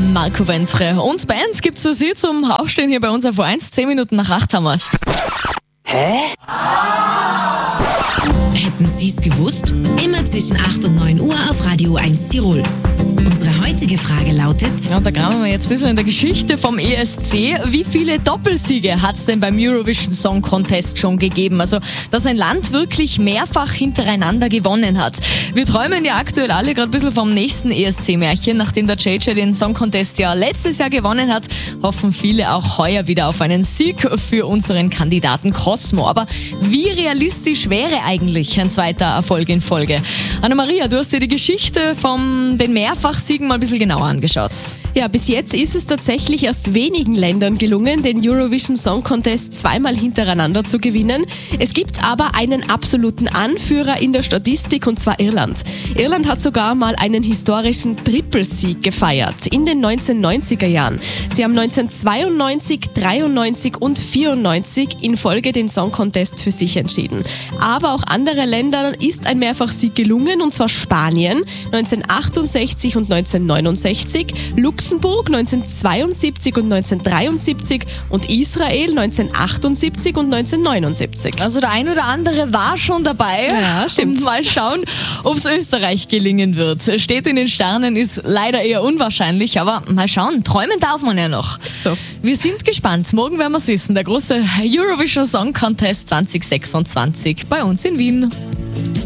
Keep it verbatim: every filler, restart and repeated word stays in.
Marco Ventre. Und Bands gibt's für Sie zum Aufstehen hier bei uns auf eins. Zehn Minuten nach acht haben wir's. Hä? Hätten Sie es gewusst? Immer zwischen acht und neun Uhr auf Radio eins Tirol. Unsere heutige Frage lautet... Ja, und da graben wir jetzt ein bisschen in der Geschichte vom E S C. Wie viele Doppelsiege hat es denn beim Eurovision Song Contest schon gegeben? Also, dass ein Land wirklich mehrfach hintereinander gewonnen hat. Wir träumen ja aktuell alle gerade ein bisschen vom nächsten E S C-Märchen. Nachdem der J J den Song Contest ja letztes Jahr gewonnen hat, hoffen viele auch heuer wieder auf einen Sieg für unseren Kandidaten Cosmo. Aber wie realistisch wäre eigentlich ein zweiter Erfolg in Folge? Anna-Maria, du hast dir die Geschichte von den Mehrfachsiegen mal ein bisschen genauer angeschaut. Ja, bis jetzt ist es tatsächlich erst wenigen Ländern gelungen, den Eurovision Song Contest zweimal hintereinander zu gewinnen. Es gibt aber einen absoluten Anführer in der Statistik, und zwar Irland. Irland hat sogar mal einen historischen Trippelsieg gefeiert in den neunzehnhundertneunziger Jahren. Sie haben neunzehnhundertzweiundneunzig, dreiundneunzig und vierundneunzig in Folge den Song Contest für sich entschieden. Aber auch andere Ländern ist ein Mehrfachsieg gelungen, und zwar Spanien neunzehnhundertachtundsechzig und neunzehnhundertneunundsechzig, Luxemburg neunzehnhundertzweiundsiebzig und neunzehnhundertdreiundsiebzig und Israel neunzehnhundertachtundsiebzig und neunzehnhundertneunundsiebzig. Also der ein oder andere war schon dabei. Ja, stimmt. Und mal schauen, ob es Österreich gelingen wird. Steht in den Sternen, ist leider eher unwahrscheinlich, aber mal schauen, träumen darf man ja noch. So. Wir sind gespannt. Morgen werden wir es wissen. Der große Eurovision Song Contest zwanzig sechsundzwanzig bei uns in Wien.